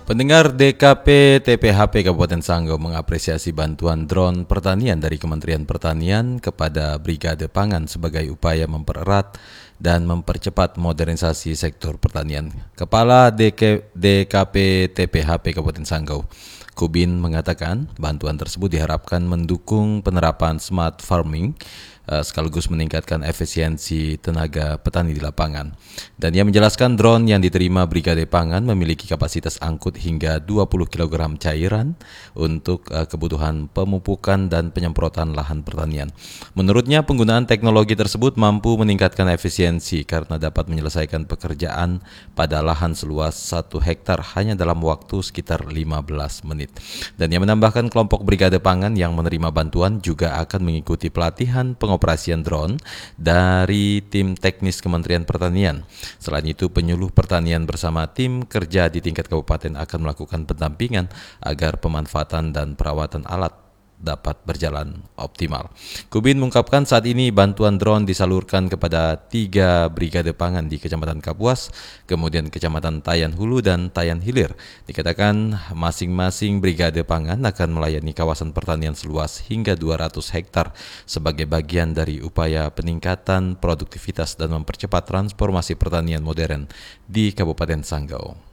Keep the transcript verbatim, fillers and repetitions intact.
Pendengar D K P T P H P Kabupaten Sanggau mengapresiasi bantuan drone pertanian dari Kementerian Pertanian kepada Brigade Pangan sebagai upaya mempererat dan mempercepat modernisasi sektor pertanian. Kepala D K P T P H P Kabupaten Sanggau, Kubin, mengatakan bantuan tersebut diharapkan mendukung penerapan smart farming sekaligus meningkatkan efisiensi tenaga petani di lapangan. Dan ia menjelaskan drone yang diterima Brigade Pangan memiliki kapasitas angkut hingga dua puluh kilogram cairan untuk kebutuhan pemupukan dan penyemprotan lahan pertanian. Menurutnya, penggunaan teknologi tersebut mampu meningkatkan efisiensi karena dapat menyelesaikan pekerjaan pada lahan seluas satu hektar hanya dalam waktu sekitar lima belas menit. Dan ia menambahkan kelompok Brigade Pangan yang menerima bantuan juga akan mengikuti pelatihan pengoperasian drone dari tim teknis Kementerian Pertanian. Selain itu, penyuluh pertanian bersama tim kerja di tingkat kabupaten akan melakukan pendampingan agar pemanfaatan dan perawatan alat dapat berjalan optimal. Kubin mengungkapkan saat ini bantuan drone disalurkan kepada tiga brigade pangan di Kecamatan Kapuas, kemudian Kecamatan Tayan Hulu dan Tayan Hilir. Dikatakan masing-masing brigade pangan akan melayani kawasan pertanian seluas hingga dua ratus hektar sebagai bagian dari upaya peningkatan produktivitas dan mempercepat transformasi pertanian modern di Kabupaten Sanggau.